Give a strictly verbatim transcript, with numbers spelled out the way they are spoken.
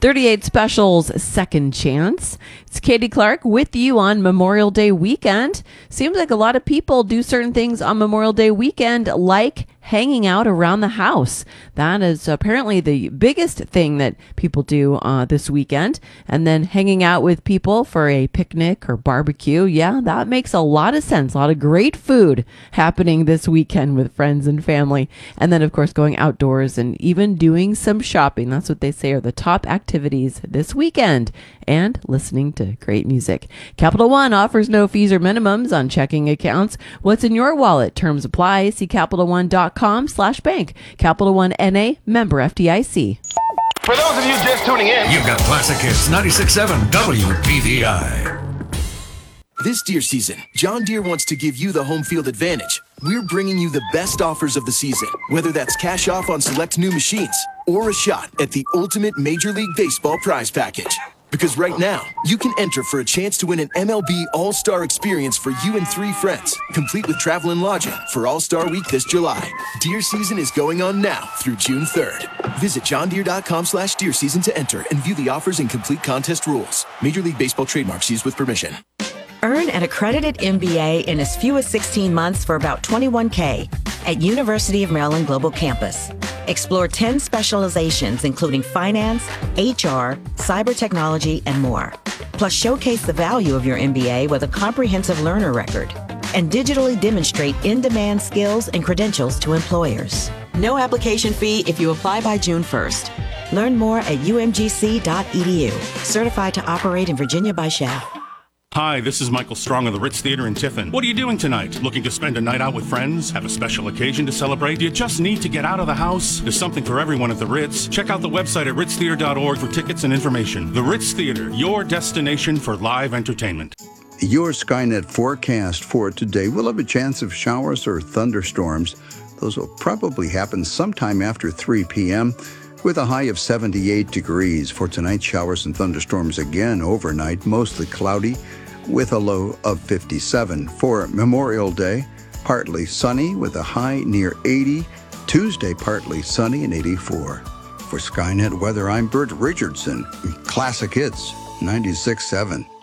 thirty-eight Specials Second Chance. It's Katie Clark with you on Memorial Day weekend. Seems like a lot of people do certain things on Memorial Day weekend, like hanging out around the house. That is apparently the biggest thing that people do uh, this weekend. And then hanging out with people for a picnic or barbecue. Yeah, that makes a lot of sense. A lot of great food happening this weekend with friends and family. And then, of course, going outdoors and even doing some shopping. That's what they say are the top activities this weekend. And listening to great music. Capital One offers no fees or minimums on checking accounts. What's in your wallet? Terms apply. See Capital One dot com slash bank. Capital One N A, member F D I C. For those of you just tuning in, you've got Classic Hits ninety-six point seven W P V I. This deer season, John Deere wants to give you the home field advantage. We're bringing you the best offers of the season, whether that's cash off on select new machines or a shot at the ultimate Major League Baseball prize package. Because right now, you can enter for a chance to win an M L B All-Star experience for you and three friends, complete with travel and lodging for All-Star Week this July. Deer season is going on now through June third. Visit john deere dot com slash deer season to enter and view the offers and complete contest rules. Major League Baseball trademarks used with permission. Earn an accredited M B A in as few as sixteen months for about twenty-one thousand dollars at University of Maryland Global Campus. Explore ten specializations, including finance, H R, cyber technology, and more. Plus, showcase the value of your M B A with a comprehensive learner record and digitally demonstrate in-demand skills and credentials to employers. No application fee if you apply by June first. Learn more at u m g c dot e d u. Certified to operate in Virginia by S H A F. Hi, this is Michael Strong of the Ritz Theater in Tiffin. What are you doing tonight? Looking to spend a night out with friends? Have a special occasion to celebrate? Do you just need to get out of the house? There's something for everyone at the Ritz. Check out the website at ritz theater dot org for tickets and information. The Ritz Theater, your destination for live entertainment. Your Skynet forecast for today will have a chance of showers or thunderstorms. Those will probably happen sometime after three p.m., with a high of seventy-eight degrees. For tonight, showers and thunderstorms again overnight, mostly cloudy, with a low of fifty-seven. For Memorial Day, partly sunny with a high near eighty. Tuesday, partly sunny and eighty-four. For Skynet Weather, I'm Bert Richardson. Classic Hits ninety-six point seven.